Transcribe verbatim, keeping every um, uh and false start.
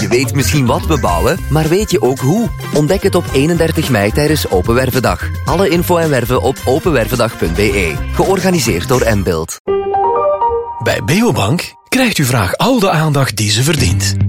Je weet misschien wat we bouwen, maar weet je ook hoe? Ontdek het op eenendertig mei tijdens Open Wervendag. Alle info en werven op openwervendag punt b e. Georganiseerd door Mbuild. Bij Beobank krijgt uw vraag al de aandacht die ze verdient.